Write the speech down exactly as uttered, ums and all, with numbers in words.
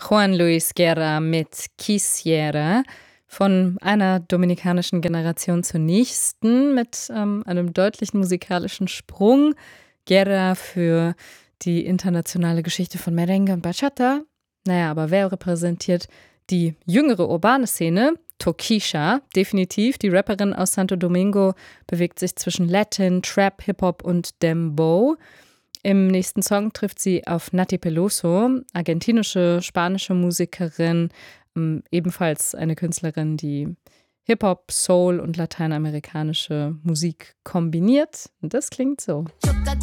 Juan Luis Guerra mit Quisiera. Von einer dominikanischen Generation zur nächsten mit ähm, einem deutlichen musikalischen Sprung. Guerra für die internationale Geschichte von Merengue und Bachata. Naja, aber wer repräsentiert die jüngere urbane Szene? Tokischa, definitiv. Die Rapperin aus Santo Domingo bewegt sich zwischen Latin, Trap, Hip-Hop und Dembow. Im nächsten Song trifft sie auf Nati Peluso, argentinische, spanische Musikerin, ähm, ebenfalls eine Künstlerin, die Hip-Hop, Soul und lateinamerikanische Musik kombiniert. Und das klingt so.